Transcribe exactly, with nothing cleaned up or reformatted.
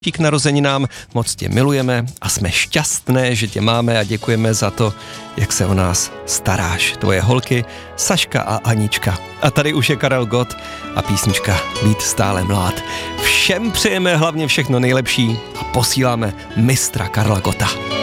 k narozeninám, moc tě milujeme a jsme šťastné, že tě máme a děkujeme za to, jak se o nás staráš. Tvoje holky Saška a Anička. A tady už je Karel Gott a písnička Být stále mlád. Všem přejeme hlavně všechno nejlepší a posíláme mistra Karla Gotta.